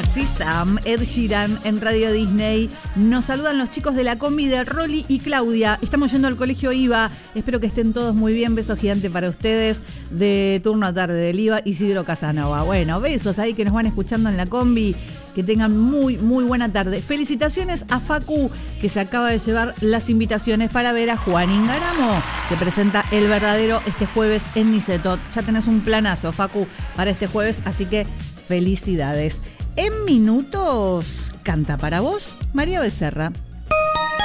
Así Sam, Ed Sheeran en Radio Disney. Nos saludan los chicos de la combi de Rolly y Claudia. Estamos yendo al colegio IVA. Espero que estén todos muy bien. Beso gigante para ustedes. De turno a tarde del IVA, Isidro Casanova. Bueno, besos ahí que nos van escuchando en la combi. Que tengan muy buena tarde. Felicitaciones a Facu, que se acaba de llevar las invitaciones para ver a Juan Ingaramo, que presenta El Verdadero este jueves en Nicetot. Ya tenés un planazo, Facu, para este jueves, así que felicidades. En minutos, canta para vos María Becerra.